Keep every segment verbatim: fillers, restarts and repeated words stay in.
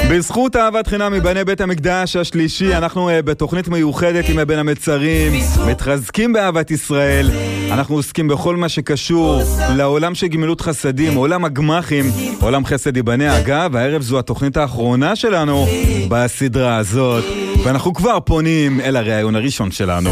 בזכות אהבת חינם מבני בית המקדש השלישי, אנחנו בתוכנית מיוחדת עם בין המצרים, מתחזקים באהבת ישראל. אנחנו עוסקים בכל מה שקשור לעולם של גמילות חסדים, עולם הגמחים, עולם חסד ייבנה. אגב, הערב זו התוכנית האחרונה שלנו בסדרה הזאת, ואנחנו כבר פונים אל הראיון הראשון שלנו.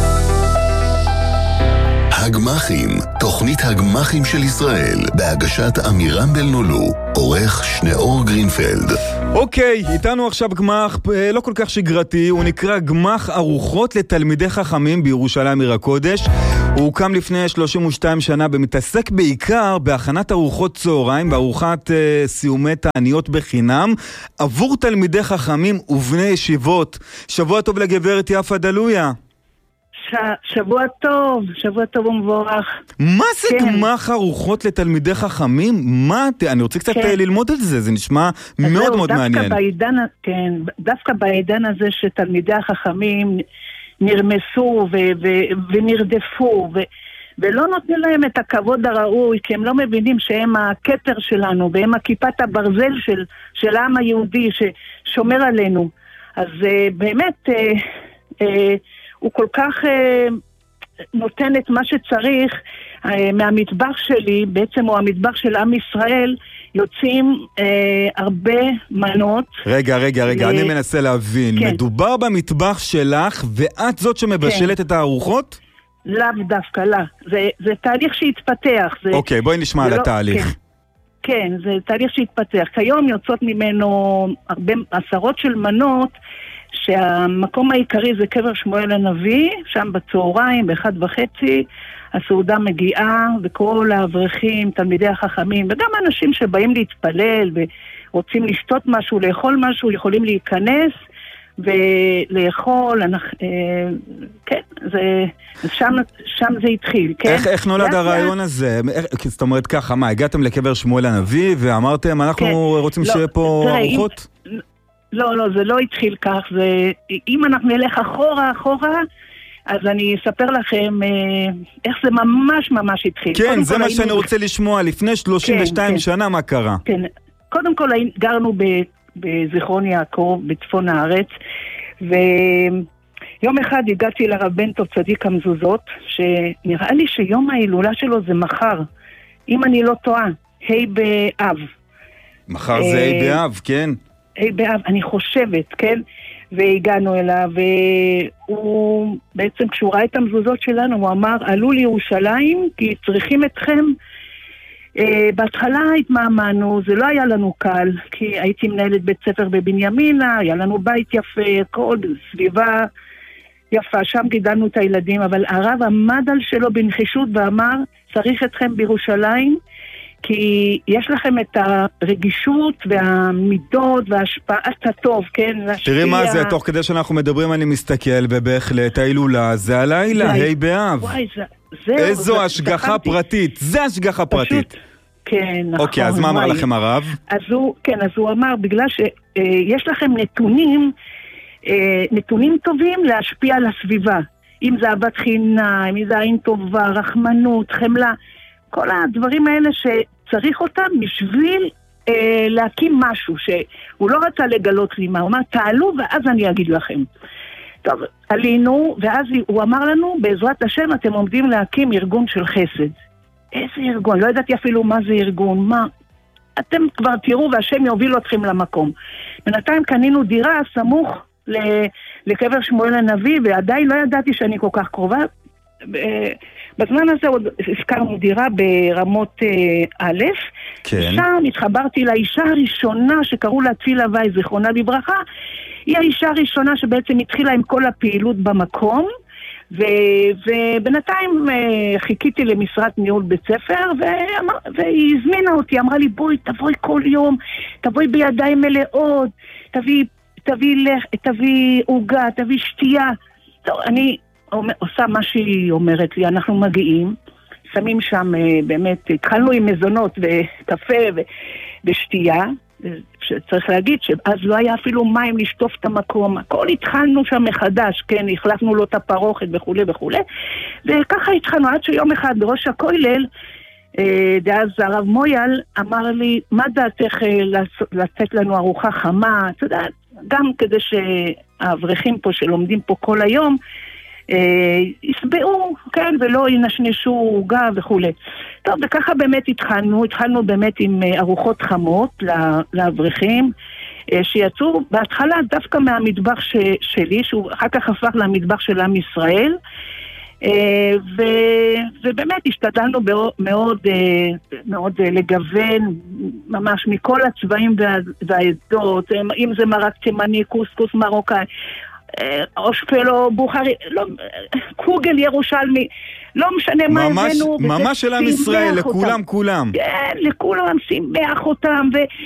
הגמחים, תוכנית הגמחים של ישראל, בהגשת אמירם בלנולו, עורך שניאור גרינפלד. אוקיי, איתנו עכשיו גמח לא כל כך שגרתי, הוא נקרא גמח ארוחות לתלמידי חכמים בירושלים עיר הקודש. הוא הוקם לפני שלושים ושתיים שנה ומתעסק בעיקר בהכנת ארוחות צהריים וארוחת uh, סיומי תעניות בחינם עבור תלמידי חכמים ובני ישיבות. שבוע טוב לגברת יפה דלויה. ש... שבוע טוב, שבוע טוב ומבורך. מה זה כן. גמח ארוחות לתלמידי חכמים? מה? אני רוצה קצת כן. ללמוד על זה, זה נשמע מאוד זהו, מאוד דווקא מעניין. בעידן, כן, דווקא בעידן הזה שתלמידי החכמים נרמסו ו... ו... ונרדפו ו... ולא נותנים להם את הכבוד הראוי, כי הם לא מבינים שהם הכתר שלנו והם הכיפת הברזל של, של העם היהודי ששומר עלינו. אז uh, באמת... Uh, uh, הוא כל כך אה, נותן את מה שצריך אה, מהמטבח שלי, בעצם הוא המטבח של עם ישראל, יוצאים אה, הרבה מנות. רגע, רגע, רגע, ו... אני מנסה להבין. כן. מדובר במטבח שלך, ואת זאת שמבשלת כן. את הארוחות? לאו דווקא, לא. זה, זה תהליך שהתפתח. זה, אוקיי, בואי נשמע על לא, התהליך. כן. כן, זה תהליך שהתפתח. כיום יוצאות ממנו הרבה, עשרות של מנות, שהמקום העיקרי זה קבר שמואל הנביא, שם בצהריים, באחד וחצי, הסעודה מגיעה, וכל האברכים, תלמידי החכמים, וגם אנשים שבאים להתפלל, ורוצים לשתות משהו, לאכול משהו, יכולים להיכנס, ולאכול, אנחנו, אה, כן, זה, שם, שם זה התחיל, כן? איך, איך נולד הרעיון הזה? איך, זאת אומרת ככה, מה, הגעתם לקבר שמואל הנביא, ואמרתם, אנחנו כן. רוצים לא, שיהיה פה ארוחות? אם... לא, לא, זה לא התחיל כך, זה, אם אנחנו נלך אחורה, אחורה, אז אני אספר לכם אה, איך זה ממש ממש התחיל. כן, זה מה היינו... שאני רוצה לשמוע, לפני שלושים ושתיים כן, שנה, כן. מה קרה? כן, קודם כל גרנו ב, בזיכרון יעקב, בצפון הארץ, ויום אחד הגעתי לרב בן טוב צדיק המזוזות, שנראה לי שיום ההילולה שלו זה מחר, אם אני לא טועה, ה' באב. מחר זה ה' באב, כן. באב, אני חושבת, כן? והגענו אליו, והוא בעצם כשהוא ראה את המזוזות שלנו, הוא אמר, עלו לירושלים, כי צריכים אתכם. אה, בהתחלה התמאמנו, זה לא היה לנו קל, כי הייתי מנהלת בית ספר בבנימינה, היה לנו בית יפה, כל סביבה יפה, שם גידלנו את הילדים, אבל הרב עמד על שלו בנחישות ואמר, צריך אתכם בירושלים, כי יש לכם את הרגישות והמידות וההשפעת הטוב, כן? תראי מה זה, תוך כדי שאנחנו מדברים אני מסתכל, ובהחלט ההילולה זה הלילה, ה' באב. וואי, זה... איזו השגחה פרטית, זה השגחה פרטית. כן, נכון. אוקיי, אז מה אמר לכם הרב? אז הוא, כן, אז הוא אמר, בגלל שיש לכם נתונים, נתונים טובים להשפיע על הסביבה. אם זה אהבת חינם, אם זה עין טובה, רחמנות, חמלה, כל הדברים האלה שצריך אותם בשביל אה, להקים משהו, שהוא לא רצה לגלות לי מה, הוא אמר, תעלו ואז אני אגיד לכם. טוב, עלינו, ואז הוא אמר לנו, בעזרת השם אתם עומדים להקים ארגון של חסד. איזה ארגון? לא ידעתי אפילו מה זה ארגון, מה? אתם כבר תראו והשם יוביל אתכם למקום. בינתיים קנינו דירה סמוך לקבר שמואל הנביא, ועדיין לא ידעתי שאני כל כך קרובה. בזמן הזה עוד הזכרנו דירה ברמות א', כן. שם התחברתי לאישה הראשונה שקראו לה צילה וואי, זיכרונה לברכה, היא האישה הראשונה שבעצם התחילה עם כל הפעילות במקום, ו... ובינתיים חיכיתי למשרת ניהול בית ספר, ואמר... והיא הזמינה אותי, אמרה לי בואי, תבואי כל יום, תבואי בידיים מלאות, תביא, תביא, לח... תביא עוגה, תביא שתייה. טוב, אני עושה מה שהיא אומרת לי, אנחנו מגיעים, שמים שם באמת, התחלנו עם מזונות וקפה ו... ושתייה, שצריך להגיד שאז לא היה אפילו מים לשטוף את המקום, הכל התחלנו שם מחדש, כן, החלפנו לו את הפרוכת וכו' וכו', וככה התחלנו עד שיום אחד בראש הכולל דאז הרב מויאל אמר לי, מה דעתך לתת לנו ארוחה חמה, אתה יודע, גם כדי שהאברכים פה שלומדים פה כל היום, יסבעו, כן, ולא ינשנשו עוגה וכו'. טוב, וככה באמת התחלנו, התחלנו באמת עם ארוחות חמות לאברכים, שיצאו בהתחלה דווקא מהמטבח ש, שלי, שהוא אחר כך הפך למטבח של עם ישראל, ו, ובאמת השתדלנו מאוד, מאוד לגוון, ממש מכל הצבעים וה, והעדות, אם זה מרק תימני, קוסקוס מרוקאי, אושפלו, בוכרי, לא, קוגל ירושלמי, לא משנה מה הבאנו. ממש של עם ישראל, לכולם, כולם. כן, לכולם, שימח אותם,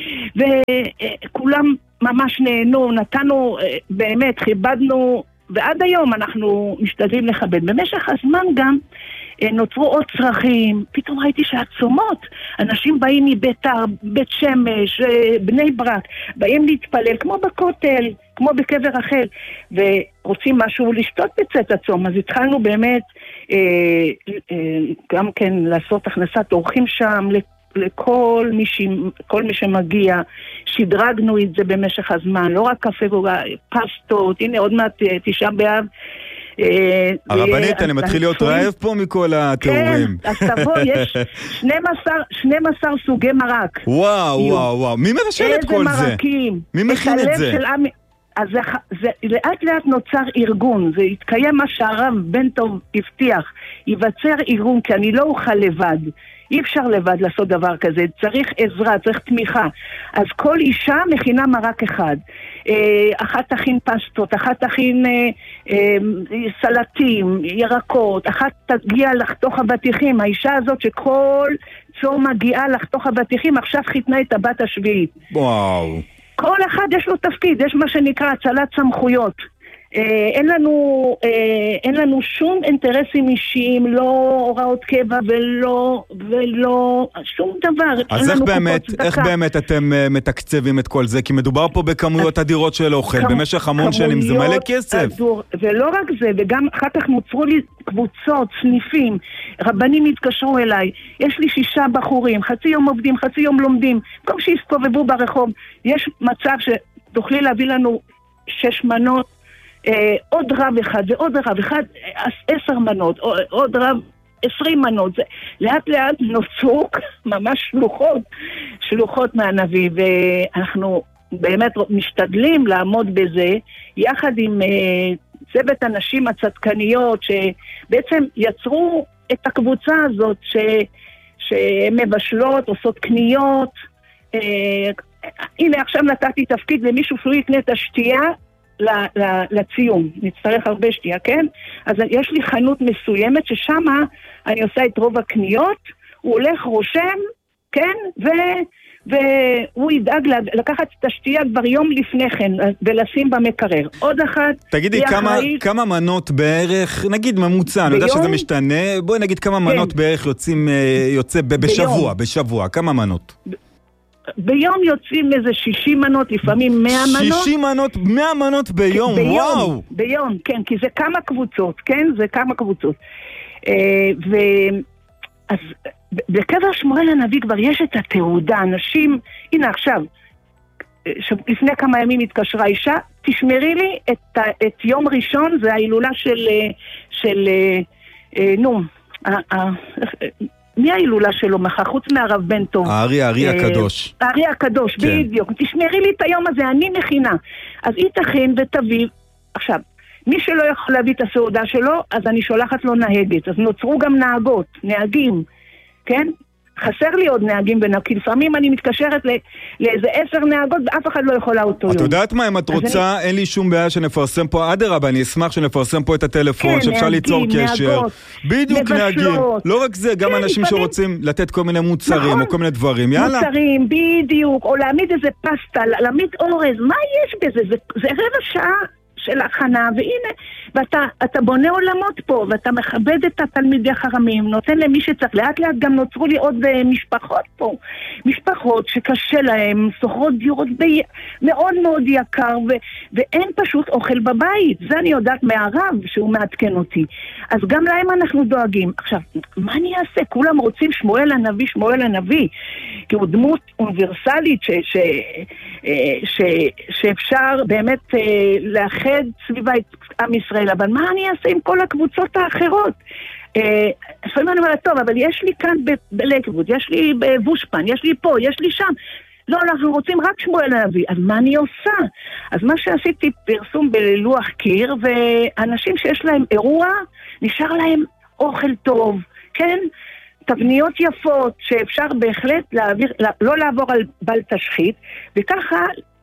וכולם ממש נהנו, נתנו, באמת, כיבדנו, ועד היום אנחנו משתדלים לכבד. במשך הזמן גם נוצרו עוד צרכים, פתאום ראיתי שהצומות, אנשים באים מביתר, בית שמש, בני ברק, באים להתפלל, כמו בכותל, כמו בקבר רחל, ורוצים משהו לשתות בצאת הצום. אז התחלנו באמת אה, אה, גם כן לעשות הכנסת אורחים שם, לכל מי, ש... כל מי שמגיע, שדרגנו את זה במשך הזמן, לא רק קפה ופסטות, הנה עוד מעט תשעה באב. הרבנית, אני מתחיל להיות רעב פה מכל התיאורים. כן, אז תבוא, יש שנים עשר סוגי מרק. וואו, וואו, וואו, מי מבשל את כל זה? איזה מרקים. מי מכין את זה? אז זה, זה, לאט לאט נוצר ארגון, זה התקיים מה שהרב בן טוב הבטיח, ייווצר ארגון, כי אני לא אוכל לבד, אי אפשר לבד לעשות דבר כזה, צריך עזרה, צריך תמיכה. אז כל אישה מכינה מרק אחד, אחת תכין פסטות, אחת תכין אה, אה, סלטים, ירקות, אחת תגיע לחתוך אבטיחים, האישה הזאת שכל צום מגיעה לחתוך אבטיחים, עכשיו חיתנה את הבת השביעית. וואו. כל אחד יש לו תפקיד, יש מה שנקרא הצלת סמכויות. אה, אין לנו, אה, אין לנו שום אינטרסים אישיים, לא הוראות קבע ולא, ולא, שום דבר. אז איך באמת, איך באמת אתם uh, מתקצבים את כל זה? כי מדובר פה בכמויות אדירות של אוכל, כמ... במשך המון שנים, זה מלא כסף. אדור, ולא רק זה, וגם אחר כך נוצרו לי קבוצות, סניפים, רבנים התקשרו אליי, יש לי שישה בחורים, חצי יום עובדים, חצי יום לומדים, במקום שיסתובבו ברחוב, יש מצב שתוכלי להביא לנו שש מנות, אה, עוד רב אחד ועוד רב אחד, עשר מנות, עוד רב עשרים מנות, זה, לאט לאט נוצרו ממש שלוחות, שלוחות מהנביא, ואנחנו באמת משתדלים לעמוד בזה, יחד עם אה, צוות הנשים הצדקניות, שבעצם יצרו את הקבוצה הזאת, ש, שהן מבשלות, עושות קניות, אה, הנה עכשיו נתתי תפקיד למישהו שהוא יקנה את השתייה, לציום, נצטרך הרבה שתייה, כן? אז יש לי חנות מסוימת ששמה אני עושה את רוב הקניות, הוא הולך רושם, כן? ו... והוא ידאג לקחת את השתייה כבר יום לפני כן ולשים במקרר. עוד אחת... תגידי, כמה, אחראית... כמה מנות בערך, נגיד ממוצע, אני יודע שזה משתנה, בואי נגיד כמה כן. מנות בערך יוצאים, יוצא בשבוע, ביום. בשבוע, כמה מנות? ב... ביום יוצאים איזה שישים מנות, לפעמים מאה מנות. שישים מנות, מאה מנות ביום, ביום, וואו. ביום, כן, כי זה כמה קבוצות, כן? זה כמה קבוצות. ו... אז בקבר שמואל הנביא כבר יש את התעודה, אנשים, הנה עכשיו, לפני כמה ימים התקשרה אישה, תשמרי לי את, את יום ראשון, זה ההילולה של, של, נו, מי ההילולה שלו מחר? חוץ מהרב בן טוב. הארי, הארי הקדוש. הארי הקדוש, כן. בדיוק. תשמרי לי את היום הזה, אני מכינה. אז היא תכין ותביא. עכשיו, מי שלא יכול להביא את הסעודה שלו, אז אני שולחת לו נהגת. אז נוצרו גם נהגות, נהגים, כן? חסר לי עוד נהגים ונהגים, כי לפעמים אני מתקשרת לאיזה עשר נהגות, ואף אחד לא יכולה אותו יום. את יודעת מה, אם את רוצה, אין לי שום בעיה שנפרסם פה, אדרבה, אני אשמח שנפרסם פה את הטלפון, שאפשר ליצור קשר. בדיוק נהגים. לא רק זה, גם אנשים שרוצים לתת כל מיני מוצרים, או כל מיני דברים, יאללה. מוצרים, בדיוק, או להעמיד איזה פסטה, להעמיד אורז, מה יש בזה? זה רבע שעה של הכנה, והנה, ואתה אתה בונה עולמות פה, ואתה מכבד את התלמידי חכמים, נותן למי שצריך. לאט לאט גם נוצרו לי עוד uh, משפחות פה, משפחות שקשה להם, סוחרות דירות בי... מאוד מאוד יקר, ו... ואין פשוט אוכל בבית. זה אני יודעת מהרב שהוא מעדכן אותי. אז גם להם אנחנו דואגים. עכשיו, מה אני אעשה? כולם רוצים שמואל הנביא, שמואל הנביא, כי הוא דמות אוניברסלית ש... ש... ש... שאפשר באמת לאחד סביבה את עם ישראל, אבל מה אני אעשה עם כל הקבוצות האחרות? לפעמים אני אומרת, טוב, אבל יש לי כאן בלקווד, יש לי בבושפן, יש לי פה, יש לי שם. לא, אנחנו רוצים רק שמואל הנביא. אז מה אני עושה? אז מה שעשיתי פרסום בלוח קיר, ואנשים שיש להם אירוע, נשאר להם אוכל טוב, כן? תבניות יפות שאפשר בהחלט להעביר, לא לעבור על בל תשחית, וככה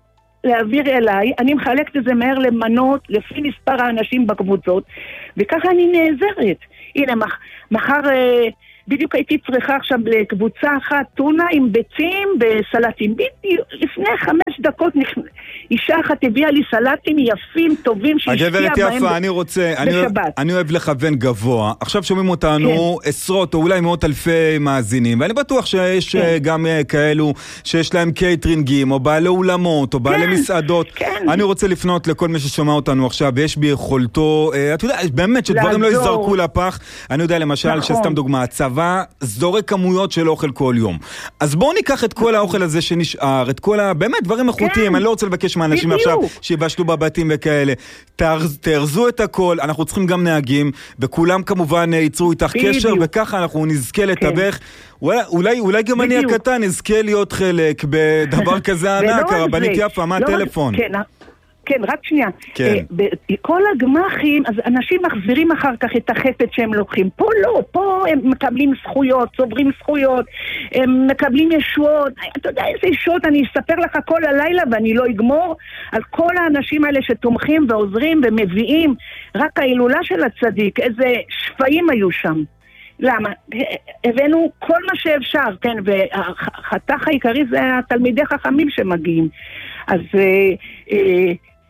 להעביר אליי. אני מחלקת את זה מהר למנות לפי מספר האנשים בקבוצות, וככה אני נעזרת. הנה, מח, מחר בדיוק הייתי צריכה עכשיו לקבוצה אחת טונה עם ביצים בסלטים. בדיוק לפני חמש דקות נכ... אישה אחת הביאה לי סלטים יפים, טובים, שהשקיעה בהם בשבת. הגברת יפה, אני רוצה, אני אוהב, אני אוהב לכוון גבוה. עכשיו שומעים אותנו כן. עשרות או אולי מאות אלפי מאזינים, ואני בטוח שיש כן. גם כאלו שיש להם קייטרינגים, או בעלי אולמות, או בעלי כן. מסעדות. כן. אני רוצה לפנות לכל מי ששומע אותנו עכשיו, ויש ביכולתו, אתה יודע, באמת שדברים לא יזרקו לפח. אני יודע למשל, נכון. שסתם דוגמה, הצבא זורק כמויות של אוכל כל יום. אז בואו ניקח את כל האוכל הזה שנשאר, את כל ה... באמת דברים איכותיים, כן. אני לא רוצה לבקש מהאנשים עכשיו שיבשלו בבתים וכאלה. תארז, תארזו את הכל, אנחנו צריכים גם נהגים, וכולם כמובן ייצרו איתך קשר, וככה אנחנו נזכה לתווך. אולי, אולי, אולי גם אני הקטן נזכה להיות חלק בדבר כזה ענק. הרבנית יפה, מה הטלפון? כן, כן, רק שנייה. כן. בכל הגמחים, אז אנשים מחזירים אחר כך את החפץ שהם לוקחים. פה לא, פה הם מקבלים זכויות, צוברים זכויות, הם מקבלים ישועות. אתה יודע איזה ישועות, אני אספר לך כל הלילה ואני לא אגמור על כל האנשים האלה שתומכים ועוזרים ומביאים. רק ההילולה של הצדיק, איזה שפעים היו שם. למה? הבאנו כל מה שאפשר, כן, והחתך העיקרי זה התלמידי חכמים שמגיעים. אז אה, אה,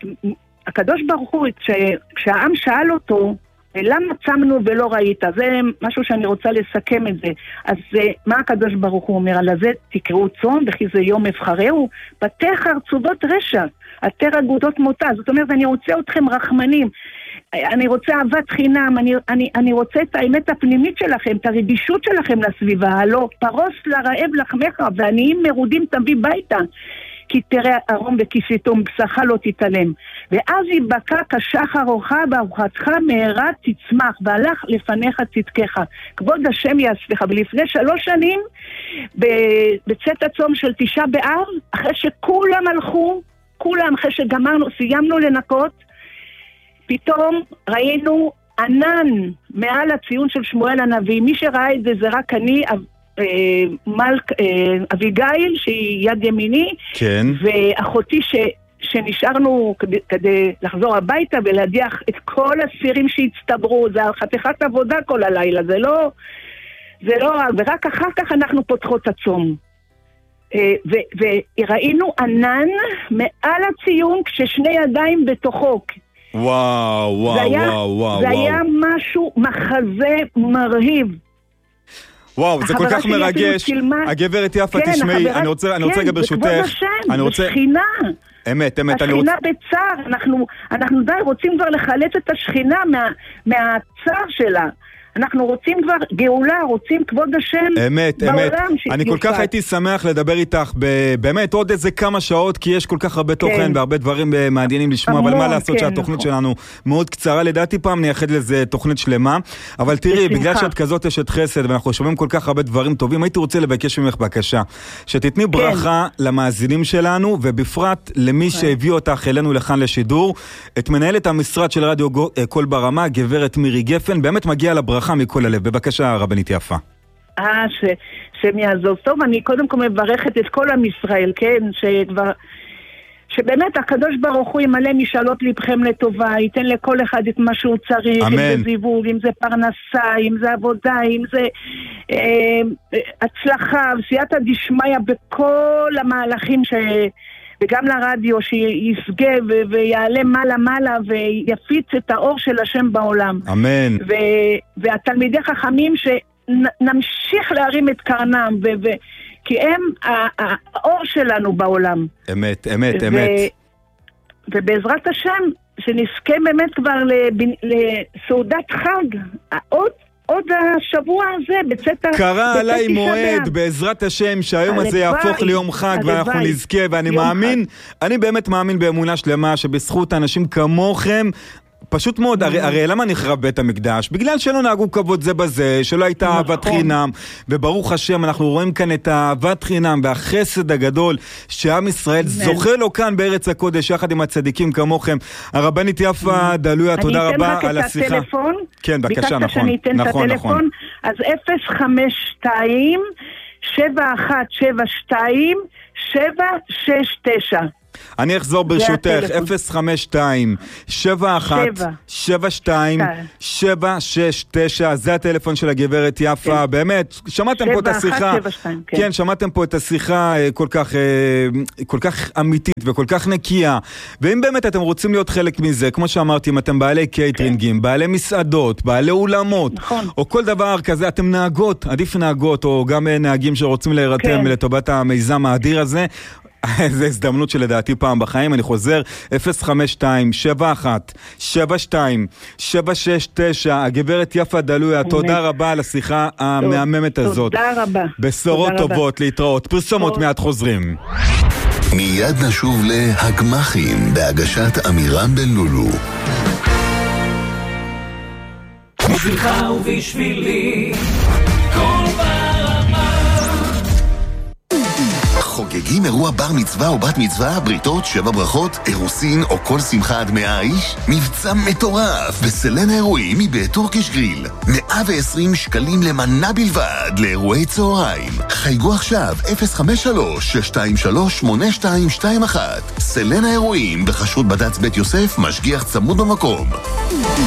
הקדוש ברוך הוא, כשהעם שאל אותו, למה צמנו ולא ראית? זה משהו שאני רוצה לסכם את זה. אז מה הקדוש ברוך הוא אומר? על זה תקראו צום, וכי זה יום מבחרהו, פתח ארצובות רשע, עטר אגודות מותה. זאת אומרת, אני רוצה אתכם רחמנים, אני רוצה אהבת חינם, אני, אני, אני רוצה את האמת הפנימית שלכם, את הרגישות שלכם לסביבה. הלא פרוס לרעב לחמך, ועניים מרודים תביא ביתה. כי תראה ארום וכיסיתו מבשרך לא תתעלם. ואז יבקע כשחר אורך בארוחתך מהרה תצמח, והלך לפניך צדקך. כבוד השם יעשך. ולפני שלוש שנים, בצאת הצום של תשעה באב, אחרי שכולם הלכו, כולם אחרי שגמרנו, סיימנו לנקות, פתאום ראינו ענן מעל הציון של שמואל הנביא. מי שראה את זה זה רק אני, מלך אביגיל שהיא יד ימיני, כן. ואחותי ש, שנשארנו כדי, כדי לחזור הביתה ולהדיח את כל הסירים שהצטברו. זה חתיכת עבודה כל הלילה, זה לא, זה לא, ורק אחר כך אנחנו פותחות הצום. ו, וראינו ענן מעל הציון כששני ידיים בתוכו. וואו, וואו, זה היה, וואו, וואו. זה היה משהו, מחזה מרהיב. וואו, זה כל כך מרגש. הגברת יפה, תשמעי, אני רוצה, אני רוצה גם ברשותך. אני רוצה... השכינה. אמת, אמת. השכינה בצער. אנחנו, אנחנו די רוצים כבר לחלץ את השכינה מהצער שלה. אנחנו רוצים כבר גאולה, רוצים כבוד השם אמת, אמת. אני כל כך הייתי שמח לדבר איתך באמת עוד איזה כמה שעות, כי יש כל כך הרבה תוכן והרבה דברים מעניינים לשמוע, אבל מה לעשות שהתוכנית שלנו מאוד קצרה, לדעתי פעם נייחד לזה תוכנית שלמה. אבל תראי, בגלל שאת כזאת אשת חסד ואנחנו שומעים כל כך הרבה דברים טובים, הייתי רוצה לבקש ממך בקשה שתתני ברכה למאזינים שלנו, ובפרט למי שהביא אותך אלינו לכאן לשידור, את מנהלת המשרד של רדיו קול ברמה, גברת מירי גפן. באמת מגיע לברכה מכל הלב. בבקשה, רבנית יפה. אה, שם יעזוב. טוב, אני קודם כל מברכת את כל עם ישראל, כן? שכבר... שבאמת הקדוש ברוך הוא ימלא משאלות לבכם לטובה, ייתן לכל אחד את מה שהוא צריך, אמן. אם זה זיווג, אם זה פרנסה, אם זה עבודה, אם זה אה, הצלחה, סייעתא דשמיא בכל המהלכים ש... וגם לרדיו שיסגה ו- ויעלה מעלה מעלה ויפיץ את האור של השם בעולם. אמן. ו- והתלמידי חכמים שנמשיך להרים את קרנם, ו- ו- כי הם האור שלנו בעולם. אמת, אמת, ו- אמת. ובעזרת השם, שנזכה באמת כבר לסעודת חג, עוד עוד השבוע הזה, בצאת... קרא עליי מועד, בעזרת השם, שהיום הזה יהפוך ליום חג, ואנחנו נזכה, ואני מאמין, אני באמת מאמין באמונה שלמה, שבזכות אנשים כמוכם, פשוט מאוד, הרי, הרי למה נחרב בית המקדש? בגלל שלא נהגו כבוד זה בזה, שלא הייתה נכון. אהבת חינם, וברוך השם, אנחנו רואים כאן את האהבת חינם והחסד הגדול שעם ישראל זוכה לו כאן בארץ הקודש, יחד עם הצדיקים כמוכם. הרבנית יפה דלויה, תודה רבה על השיחה. אני אתן רק את הטלפון. כן, בבקשה, נכון. שאני אתן נכון, את הטלפון. נכון. אז אפס חמש שתיים שבע אחת שבע שתיים שבע שש תשע. אני אחזור ברשותך, אפס חמש שתיים שבע אחת שבע שתיים שבע שש תשע, זה הטלפון של הגברת יפה, באמת, שמעתם פה את השיחה, כן, שמעתם פה את השיחה כל כך, כל כך אמיתית וכל כך נקייה, ואם באמת אתם רוצים להיות חלק מזה, כמו שאמרתי, אם אתם בעלי קייטרינגים, בעלי מסעדות, בעלי אולמות, או כל דבר כזה, אתם נהגות, עדיף נהגות, או גם נהגים שרוצים להירתם לטובת המיזם האדיר הזה, זו הזדמנות שלדעתי פעם בחיים. אני חוזר, אפס חמש שתיים שבע אחת שבע שתיים שבע שש תשע. הגברת יפה דלויה, תודה רבה על השיחה המהממת הזאת. תודה רבה. בשורות טובות, להתראות. פרסומות מעט חוזרים. מיד נשוב להגמחים בהגשת עמירם בן לולו. בשבילך ובשבילי כל ברמה. חוגגים אירוע בר מצווה או בת מצווה, בריתות, שבע ברכות, אירוסין או כל שמחה עד מאה איש? מבצע מטורף בסלן האירועים מבית טורקיש גריל. מאה ועשרים שקלים למנה בלבד לאירועי צהריים. חייגו עכשיו אפס חמש שלוש שש שתיים שלוש שמונה שתיים שתיים אחת. סלן האירועים בחשות בד"ץ בית יוסף, משגיח צמוד במקום.